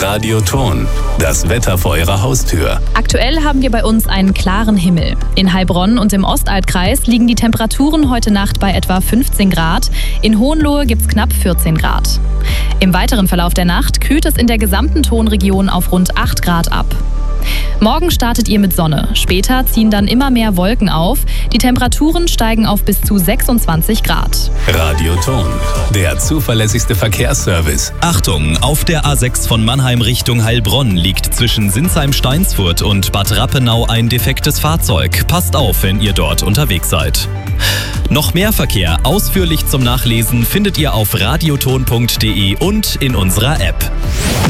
Radioton, das Wetter vor Ihrer Haustür. Aktuell haben wir bei uns einen klaren Himmel. In Heilbronn und im Ostaltkreis liegen die Temperaturen heute Nacht bei etwa 15 Grad. In Hohenlohe gibt es knapp 14 Grad. Im weiteren Verlauf der Nacht kühlt es in der gesamten Tonregion auf rund 8 Grad ab. Morgen startet ihr mit Sonne. Später ziehen dann immer mehr Wolken auf. Die Temperaturen steigen auf bis zu 26 Grad. Radioton, der zuverlässigste Verkehrsservice. Achtung, auf der A6 von Mannheim Richtung Heilbronn liegt zwischen Sinsheim-Steinsfurt und Bad Rappenau ein defektes Fahrzeug. Passt auf, wenn ihr dort unterwegs seid. Noch mehr Verkehr ausführlich zum Nachlesen findet ihr auf radioton.de und in unserer App.